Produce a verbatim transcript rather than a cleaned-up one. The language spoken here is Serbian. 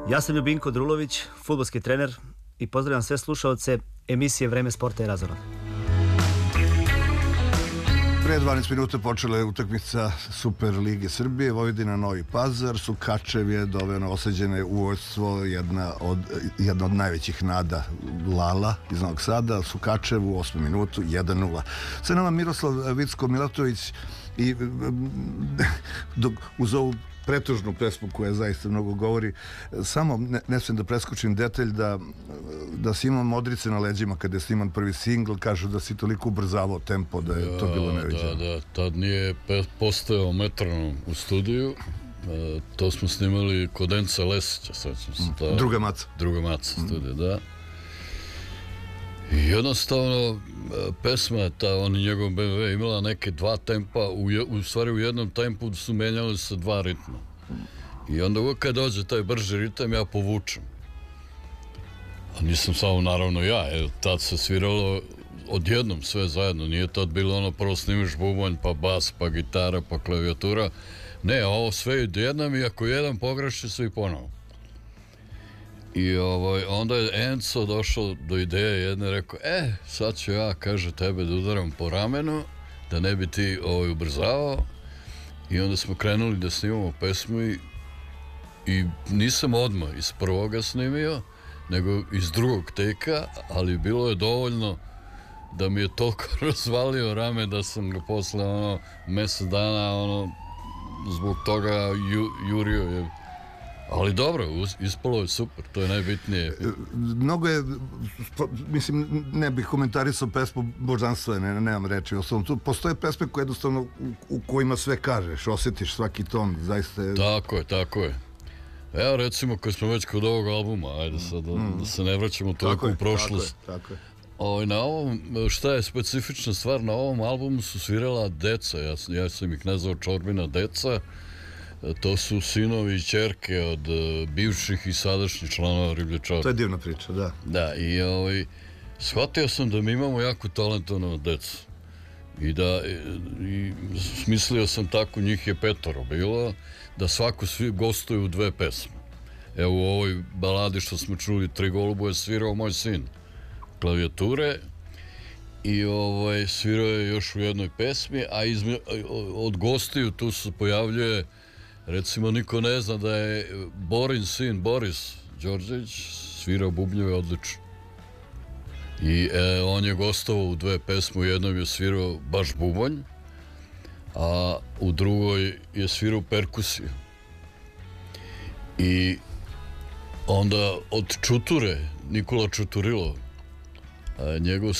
Ja sam Ljubinko Drulović, fudbalski trener i pozdravljam sve slušaoce emisije Vreme sporta i razoran. Pre dvanaest minuta počela je utakmica Super Lige Srbije, Vojvodina Novi Pazar. Sukačev je doveo na osađene u vojstvo jedna od, jedna od najvećih nada Lala iz Novog Sada. Sukačev u osmom minutu jedan nula. Sa nama Miroslav Vicko-Milatović i dok uz ovu pretužnu pesmu koja zaista mnogo govori, samo ne, ne smijem da preskočim detalj da, da si imao modrice na leđima kada je sniman prvi singl, kažu da si toliko ubrzavao tempo da je ja, to bilo neviđeno. Da, da, tad nije postojao metronom u studiju, e, to smo snimali kod Enca Lesića, sećam se. Ta, druga maca. Druga maca studija, mm. da. I jednostavno, pesma, ta, on i njegov be em ve imala neke dva tempa, u, u stvari u jednom tempu su menjali se dva ritma. I onda uvijek kad dođe taj brži ritam, ja povučem. A nisam samo naravno ja, jer tad se sviralo odjednom sve zajedno, nije tad bilo ono prvo snimiš bubanj, pa bas, pa gitara, pa klavijatura. Ne, ovo sve odjednom i ako jedan pogreši, svi ponovo. I ovaj, onda je Enzo došao do ideje jedne, rekao, e, sad ću ja, kaže, tebe da udaram po ramenu, da ne bi ti ovaj, ubrzavao. I onda smo krenuli da snimamo pesmu i, i nisam odmah iz prvoga snimio, nego iz drugog teka, ali bilo je dovoljno da mi je toliko razvalio rame da sam ga posle ono, mesec dana ono, zbog toga ju, jurio je. Ali dobro, ispalo je super, to je najbitnije. Mnogo je, mislim, ne bih komentarisao pesmu božanstvene, ne, nemam reči. Tu postoje pesme koje jednostavno u, u kojima sve kažeš, osjetiš svaki ton, zaista je... Tako je, tako je. Evo recimo, kad smo već kod ovog albuma, ajde sad da, mm. da se ne vraćamo toliko u prošlost. Tako je, tako je. O, na ovom, šta je specifična stvar, na ovom albumu su svirala deca, ja, ja sam ih nazvao Čorbina deca. To su sinovi i ćerke od uh, bivših i sadašnjih članova Riblje Čorbe. To je divna priča, da. Da, i ovaj, shvatio sam da mi imamo jako talentovnu decu. I da, i, i smislio sam tako, njih je petoro bilo, da svako svi gostuju u dve pesme. Evo u ovoj baladi što smo čuli, Tri golubu je svirao moj sin klavijature i ovaj, svirao je još u jednoj pesmi, a izme, od gostiju tu se pojavljuje. Recimo, niko ne zna da je Borin sin Boris Đorđević svirao bubnjeve odlično. I e, on je gostovao u dve pesme, u jednom je svirao baš bubanj, a u drugoj je svirao perkusiju. I onda od Čuture, Nikola Čuturilo, njegov